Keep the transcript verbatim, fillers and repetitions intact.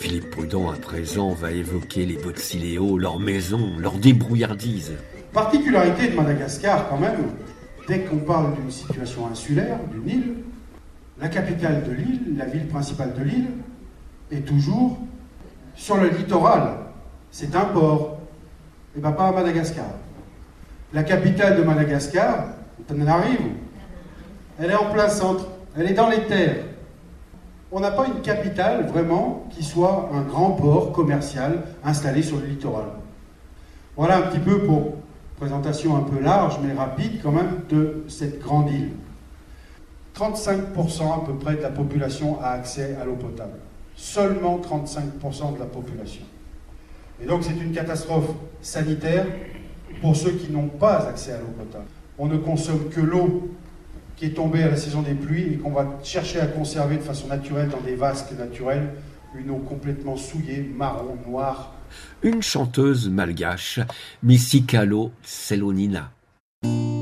Philippe Prudent, à présent, va évoquer les Botsileo, leur maison, leur débrouillardise. Particularité de Madagascar, quand même, dès qu'on parle d'une situation insulaire, d'une île, la capitale de l'île, la ville principale de l'île, est toujours sur le littoral. C'est un port. Et bien pas à Madagascar. La capitale de Madagascar, Antananarivo, elle est en plein centre, elle est dans les terres. On n'a pas une capitale vraiment qui soit un grand port commercial installé sur le littoral. Voilà un petit peu pour présentation un peu large mais rapide quand même de cette grande île. trente-cinq pour cent à peu près de la population a accès à l'eau potable. Seulement trente-cinq pour cent de la population. Et donc c'est une catastrophe sanitaire pour ceux qui n'ont pas accès à l'eau potable. On ne consomme que l'eau qui est tombée à la saison des pluies et qu'on va chercher à conserver de façon naturelle dans des vasques naturels, une eau complètement souillée, marron, noire. Une chanteuse malgache, Missikalo Selonina.